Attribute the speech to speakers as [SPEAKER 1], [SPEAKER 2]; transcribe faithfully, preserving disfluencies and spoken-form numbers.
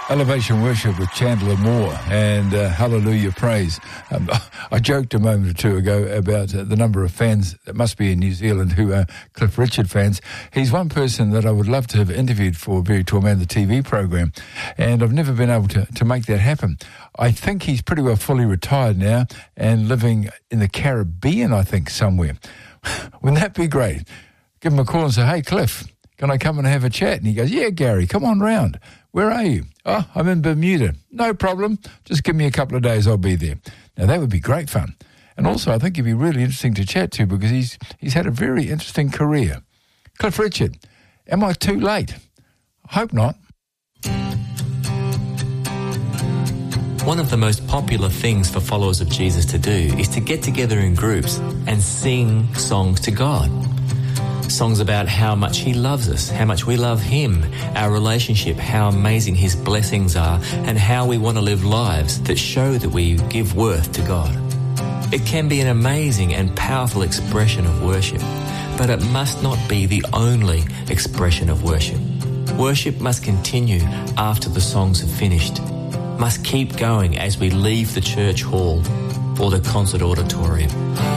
[SPEAKER 1] Elevation Worship with Chandler Moore and uh, Hallelujah Praise. Um, I joked a moment or two ago about uh, the number of fans that must be in New Zealand who are Cliff Richard fans. He's one person that I would love to have interviewed for Very Tall Man, the T V program, and I've never been able to, to make that happen. I think he's pretty well fully retired now and living in the Caribbean, I think, somewhere. Wouldn't that be great? Give him a call and say, hey, Cliff, can I come and have a chat? And he goes, yeah, Gary, come on round. Where are you? Oh, I'm in Bermuda. No problem. Just give me a couple of days. I'll be there. Now, that would be great fun. And also, I think he'd be really interesting to chat to because he's he's had a very interesting career. Cliff Richard, am I too late? I hope not.
[SPEAKER 2] One of the most popular things for followers of Jesus to do is to get together in groups and sing songs to God. Songs about how much he loves us, how much we love him, our relationship, how amazing his blessings are, and how we want to live lives that show that we give worth to God. It can be an amazing and powerful expression of worship, but it must not be the only expression of worship. Worship must continue after the songs have finished, must keep going as we leave the church hall or the concert auditorium.